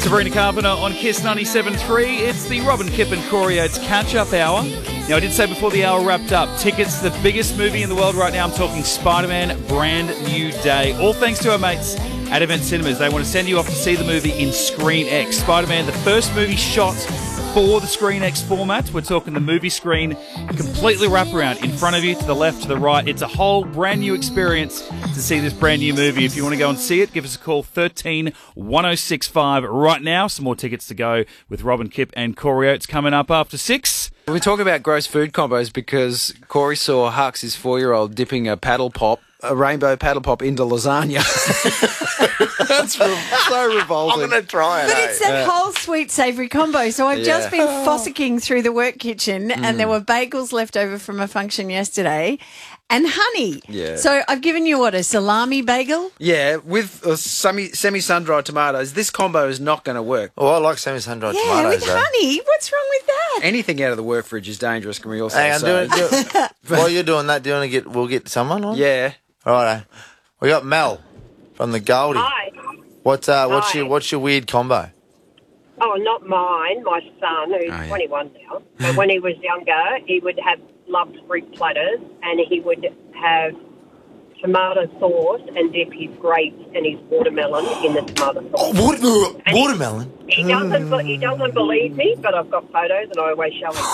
Sabrina Carpenter on Kiss 97.3. It's the Robin, Kip and Corey Oates catch-up hour. Now, I did say before the hour wrapped up, tickets to the biggest movie in the world right now. I'm talking Spider-Man Brand New Day. All thanks to our mates at Event Cinemas. They want to send you off to see the movie in Screen X. Spider-Man, the first movie shot for the Screen X format. We're talking the movie screen, completely wraparound, in front of you, to the left, to the right. It's a whole brand new experience to see this brand new movie. If you want to go and see it, give us a call, 13 1065 right now. Some more tickets to go with Robin, Kip and Corey Oates coming up after 6. We're talking about gross food combos because Corey saw Hux, his 4-year-old, dipping a rainbow paddle pop into lasagna. That's so revolting. I'm going to try it. But it's that whole sweet savoury combo. So I've just been fossicking through the work kitchen and there were bagels left over from a function yesterday and honey. Yeah. So I've given you a salami bagel? Yeah, with semi-sun-dried tomatoes. This combo is not going to work. Oh, I like semi-sun-dried Yeah, tomatoes, with though. honey. What's wrong with that? Anything out of the work fridge is dangerous, can we also Hang on, say? while you're doing that, we'll get someone on? Yeah. Righto. We got Mel from the Goldie. Hi. What's your weird combo? Oh, not mine. My son, who's 21 now. But when he was younger, he would have loved fruit platters, and he would have tomato sauce and dip his grapes and his watermelon in the tomato sauce. Watermelon? He doesn't believe me, but I've got photos, and I always show him.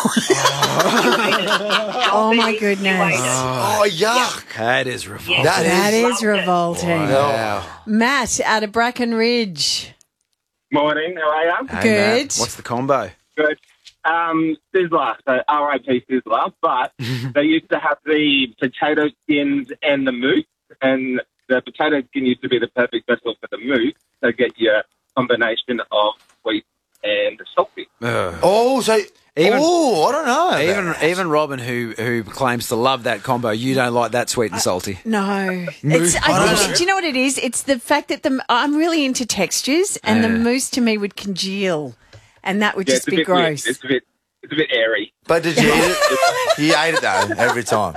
Oh, my goodness. Oh, yuck. That is revolting. That is revolting. Wow. Matt out of Brackenridge. Morning, how are you? Hey, Good. Matt, what's the combo? Good. Sizzler, so R.I.P. Sizzler, but they used to have the potato skins and the mousse, and the potato skin used to be the perfect vessel for the mousse to get your combination of sweet and salty. Oh, so... I don't know. Even Robin, who claims to love that combo, you don't like that sweet and salty. No. Do you know what it is? It's the fact that I'm really into textures and the mousse to me would congeal and that would just be gross. It's a bit airy. But did you eat it? You ate it, though, every time.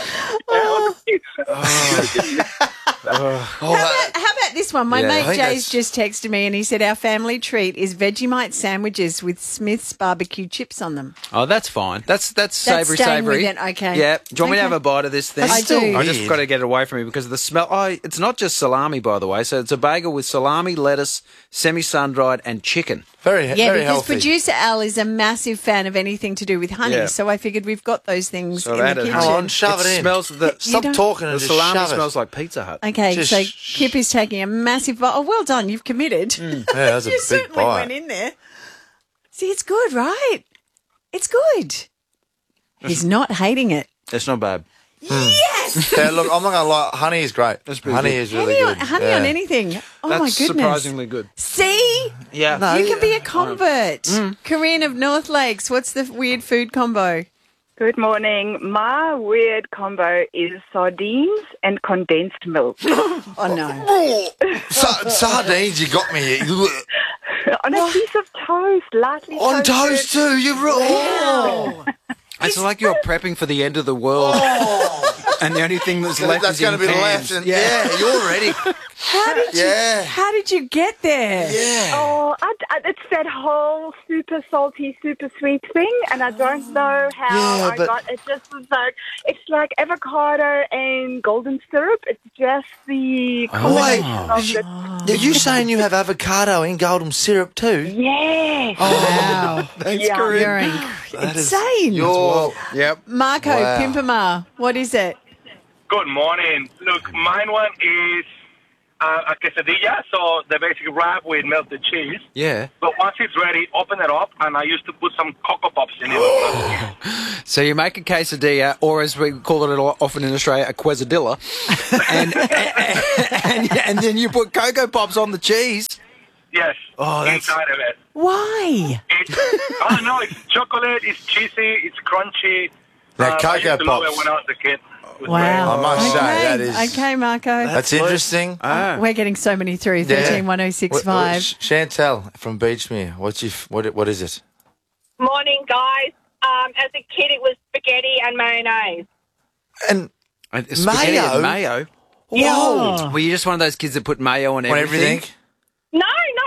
How about this one? My I mate think Jay's just texted me and he said our family treat is Vegemite sandwiches with Smith's barbecue chips on them. Oh, that's fine. That's savoury. staying with it, okay. Yeah. Do you want me to Okay. have a bite of this thing? I do. I just Weird. got to get it away from me because of the smell. Oh, it's not just salami, by the way. So it's a bagel with salami, lettuce, semi-sun-dried and chicken. Very Yeah, very because healthy. producer Al is a massive fan of anything to do with honey, Yeah. so I figured we've got those things So in the add it. kitchen. Come on, shove it in. Smells Stop don't- talking and the just salami shove smells like Pizza Hut. Okay, Just so Kip is taking a massive bite. Oh, well done, you've committed. Yeah, that's a You big certainly bite. went in there. See, it's good, right? It's good. He's not hating it. It's not bad. Yes! Yeah, look, I'm not going to lie. Honey is great. That's pretty Honey good. is really honey good. on, honey Yeah. on anything. Oh, That's my goodness. surprisingly good. See? Yeah. No, You can be a convert. Corinne of North Lakes, what's the weird food combo? Good morning. My weird combo is sardines and condensed milk. Oh, no. Sardines, you got me here. On a piece of toast, lightly On toasted. toast too, you're right. It's like you're prepping for the end of the world. And the only thing that's left That's is going to in be cans. left. And, yeah, you're ready. How did you get there? Yeah. Oh, it's that whole super salty, super sweet thing, and I don't know how Yeah, I but- got it. Just was like, it's like avocado and golden syrup. It's just the combination of the... Are you saying you have avocado in golden syrup too? Yeah. Wow. Thanks, Yeah. Corinne. You're insane. Yep. Marco, Wow. Pimpamar, what is it? Good morning. Look, mine one is a quesadilla, so the basic wrap with melted cheese. Yeah. But once it's ready, open it up, and I used to put some Cocoa Pops in it. So you make a quesadilla, or as we call it often in Australia, a quesadilla, and then you put Cocoa Pops on the cheese. Yes, inside of it. Why? It's chocolate, it's cheesy, it's crunchy. That I Cocoa used to love Pops. it when I was a kid. It was Wow. I must say, that is... Okay, Marco. That's interesting. We're getting so many through. 131065. Chantel from Beachmere, what is it? Morning, guys. As a kid, it was spaghetti and mayonnaise. And Spaghetti Mayo? and mayo. whoa, Were you just one of those kids that put mayo on on everything? everything? No, not really.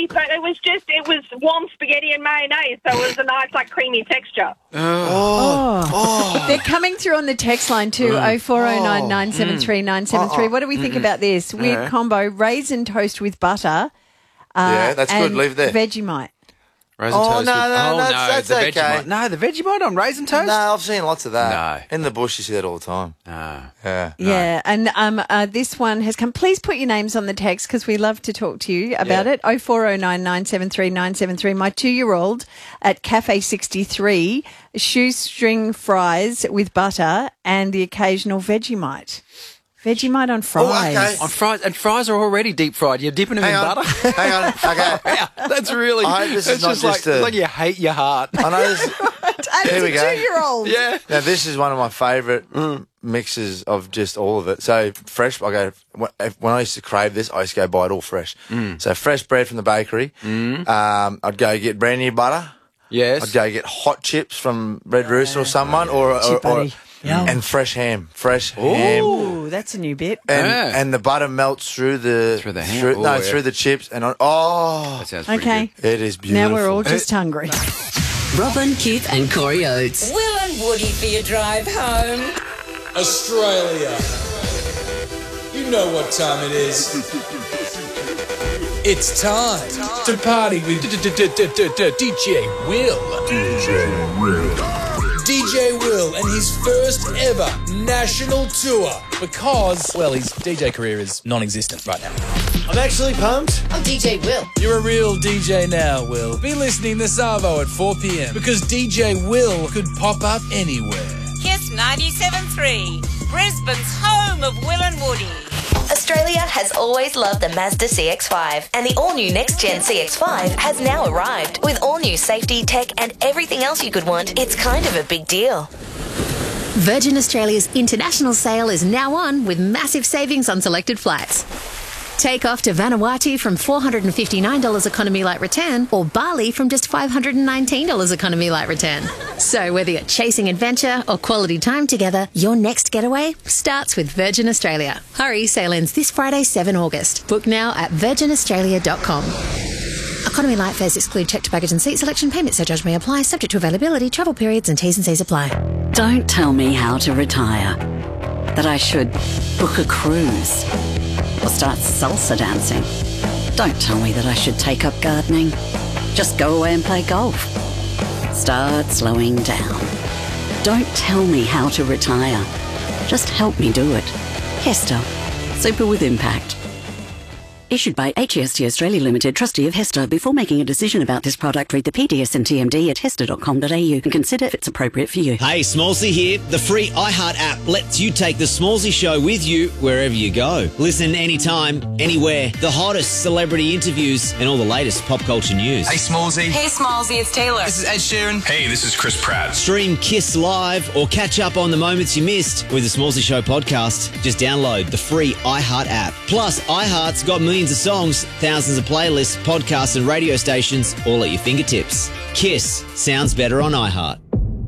but it was warm spaghetti and mayonnaise, so it was a nice, like, creamy texture. They're coming through on the text line too, 0409 973 973. What do we think about this? Weird combo, raisin toast with butter. Yeah, that's good. Leave it there. Vegemite. Raisin toast. That's the okay. Vegemite. No, the Vegemite on raisin toast? No, I've seen lots of that. No. In the bush, you see that all the time. No. Yeah. Yeah, and this one has come. Please put your names on the text because we love to talk to you about it. 0409 973 973. My 2-year-old at Cafe 63, shoestring fries with butter and the occasional Vegemite. Vegemite on fries. Oh, okay. On fries, and fries are already deep fried. You're dipping them in butter. Hang on. Okay. Yeah, that's really. I hope this is not just it's like you hate your heart. I know this. Here we go. 2-year-old. Yeah. Now, this is one of my favourite mixes of just all of it. So, fresh, when I used to crave this, I used to go buy it all fresh. So, fresh bread from the bakery. I'd go get brand new butter. Yes. I'd go get hot chips from Red Rooster or someone, or and fresh ham. Ham. Ooh, that's a new bit. And the butter melts through the ham. through the chips. And that sounds pretty good. It is beautiful. Now we're all just hungry. Robin, Keith and Corey Oates. Will and Woody for your drive home. Australia. You know what time it is. It's time to party with DJ Will. DJ Will and his first ever national tour because, well, his DJ career is non-existent right now. I'm actually pumped. I'm DJ Will. You're a real DJ now, Will. Be listening this Savo at 4 p.m. because DJ Will could pop up anywhere. Kiss 97.3, Brisbane's home of Will and Woody. Australia has always loved the Mazda CX-5, and the all-new next-gen CX-5 has now arrived. With all-new safety, tech and everything else you could want, it's kind of a big deal. Virgin Australia's international sale is now on with massive savings on selected flights. Take off to Vanuatu from $459 economy light return or Bali from just $519 economy light return. So whether you're chasing adventure or quality time together, your next getaway starts with Virgin Australia. Hurry, sale ends this Friday, 7 August. Book now at virginaustralia.com. Economy light fares exclude checked baggage and seat selection. Payment surcharge may apply, subject to availability, travel periods and T's and C's apply. Don't tell me how to retire. That I should book a cruise or start salsa dancing. Don't tell me that I should take up gardening. Just go away and play golf. Start slowing down. Don't tell me how to retire. Just help me do it. Hester. Super with impact. Issued by HEST Australia Limited, trustee of Hester. Before making a decision about this product, read the PDS and TMD at hester.com.au and consider if it's appropriate for you. Hey, Smallsy here. The free iHeart app lets you take the Smallsy show with you wherever you go. Listen anytime, anywhere. The hottest celebrity interviews and all the latest pop culture news. Hey, Smallsy. Hey, Smallsy, it's Taylor. This is Ed Sheeran. Hey, this is Chris Pratt. Stream Kiss Live or catch up on the moments you missed with the Smallsy Show podcast. Just download the free iHeart app. Plus, iHeart's got millions of songs, thousands of playlists, podcasts and radio stations all at your fingertips. Kiss sounds better on iHeart.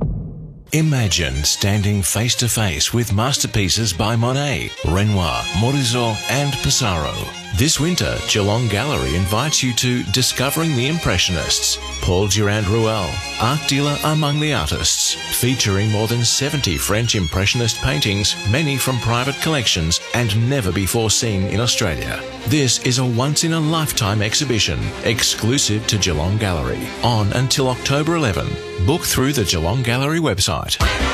Imagine standing face to face with masterpieces by Monet, Renoir, Morizot and Pissarro. This winter, Geelong Gallery invites you to Discovering the Impressionists, Paul Durand-Ruel, art dealer among the artists, featuring more than 70 French Impressionist paintings, many from private collections and never before seen in Australia. This is a once-in-a-lifetime exhibition, exclusive to Geelong Gallery, on until October 11. Book through the Geelong Gallery website.